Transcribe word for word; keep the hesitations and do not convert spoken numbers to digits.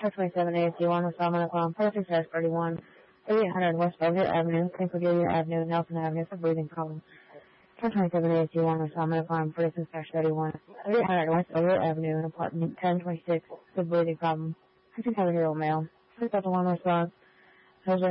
ten twenty-seven A S U one, West Almond, Oklahoma, forty-six thirty-one, thirty-eight hundred West Belgrade Avenue, Saint Cordelia Avenue, Nelson Avenue for breathing problems. ten twenty-seven A S U one, West Almond, Oklahoma, forty-six thirty-one, thirty-eight hundred West Belgrade Avenue, apartment ten twenty-six for breathing problems. fifty-seven-year-old male. Please Delta one response.